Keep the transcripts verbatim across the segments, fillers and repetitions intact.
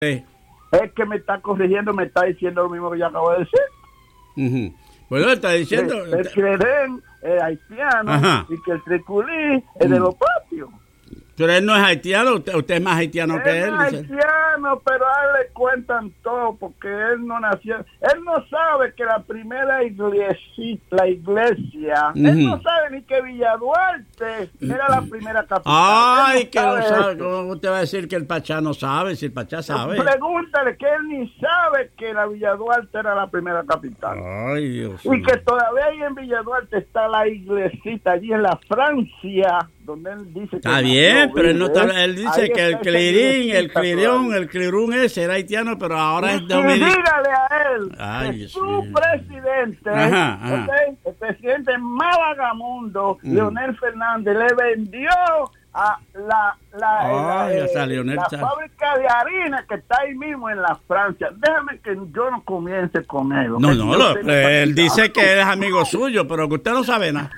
Sí. Es que me está corrigiendo, me está diciendo lo mismo que yo acabo de decir. Uh-huh. Bueno, está diciendo... El, el Clerén es haitiano. Ajá. Y que el Triculí es uh-huh. de los patios. Pero él no es haitiano, usted, usted es más haitiano él que él. Es haitiano, pero a él le cuentan todo, porque él no nació. Él no sabe que la primera iglesia, la iglesia, uh-huh. él no sabe ni que Villa Duarte era la primera capital. Ay, no que no sabe. ¿Cómo usted va a decir que el Pachá no sabe? Si el Pachá sabe. Pregúntale que él ni sabe que la Villa Duarte era la primera capital. Ay, Dios. Y mío. Que todavía ahí en Villa Duarte está la iglesita, allí en la Francia, donde él dice que está bien, pero él no está, él dice ahí que el Clirín, el Clirión, el Clirún ese era haitiano, pero ahora es dominicano. Dígale a él Ay, que su sí. presidente, ajá, ajá. Okay, el presidente más vagamundo, mm. Leonel Fernández, le vendió a la, la, Ay, la, eh, la fábrica de harina que está ahí mismo en la Francia. Déjame que yo no comience con él. No, no, lo, él dice que es amigo suyo, pero que usted no sabe nada.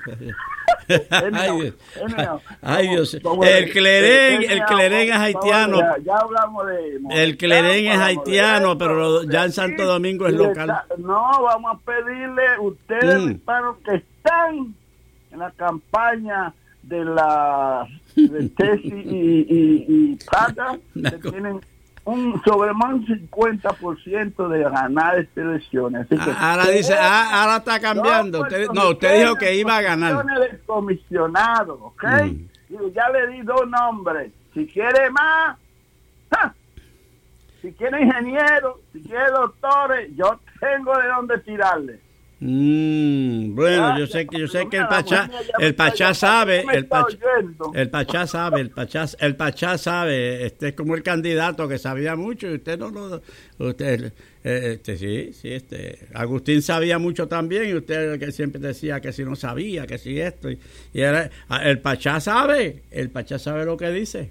Ay, Dios. Ay, Dios. El Clerén, el Clerén es haitiano. Ya, ya hablamos de... El Clerén es haitiano, pero ya en Santo Domingo es local. No, vamos a pedirle, ustedes, mm. hermanos, que están en la campaña de la de Tesi y, y, y Plata, que tienen un sobre más un cincuenta por ciento de ganar estas elecciones. Así que ahora dice, ah, ahora está cambiando. No, usted, no, usted dijo que iba a ganar. De comisionado, ¿ok? Mm. Y ya le di dos nombres. Si quiere más, ¡ja! Si quiere ingeniero, si quiere doctores, yo tengo de dónde tirarle. Mm, bueno, yo sé que yo sé que el Pachá, el Pachá sabe, el Pachá, el Pachá sabe, el Pachá, el Pachá sabe, este es como el candidato que sabía mucho y usted no lo, usted, este sí, sí, este, Agustín sabía mucho también y usted que siempre decía que si no sabía, que si esto y, y era, el Pachá sabe, el Pachá sabe lo que dice.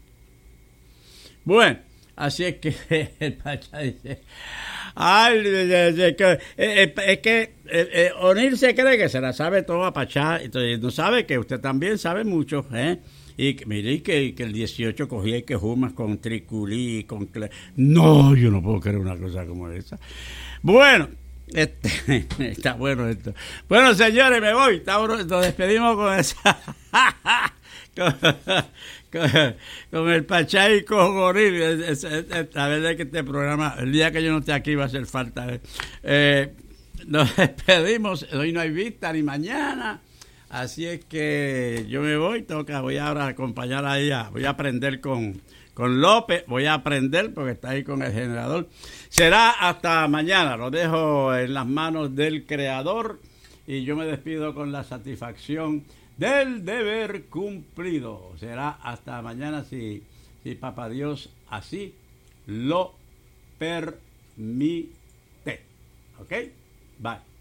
Bueno, así es que el Pachá dice. Ay, es que, es que eh, O'Neill se cree que se la sabe todo a Pachá, entonces no sabe que usted también sabe mucho, ¿eh? Y mire que, que el dieciocho cogía y que Jumas con Triculí, con Cle... No, yo no puedo creer una cosa como esa. Bueno, este, está bueno esto. Bueno, señores, me voy, estamos, nos despedimos con esa... con, con, con el Pachá y con O'Neill. La verdad es que este programa, el día que yo no esté aquí va a hacer falta. Eh, nos despedimos, hoy no hay vista ni mañana, así es que yo me voy, toca, voy ahora a acompañar a ella, voy a aprender con, con López, voy a aprender porque está ahí con el generador. Será hasta mañana, lo dejo en las manos del Creador y yo me despido con la satisfacción del deber cumplido. Será hasta mañana si, si Papá Dios así lo permite. ¿Ok? Bye.